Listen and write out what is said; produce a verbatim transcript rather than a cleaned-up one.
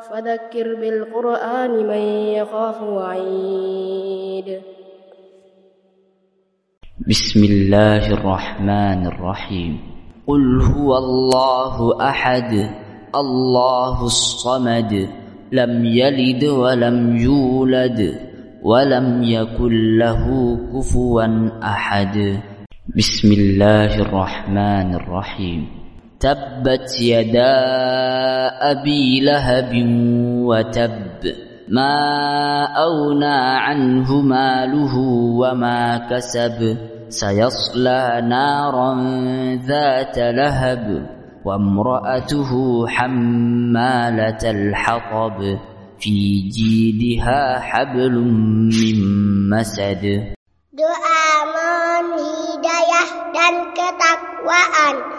فذكر بالقرآن من يخاف وعيد. بسم الله الرحمن الرحيم. قل هو الله أحد الله الصمد لم يلد ولم يولد ولم يكن له كفوا أحد. بسم الله الرحمن الرحيم. تبت يدا أبي لهب وتب ما أغنى عنه ماله وما كسب سيصلى نارا ذات لهب وامرأته حمالة الحطب في جيدها حبل من مسد. Doa mohon hidayah dan ketakwaan.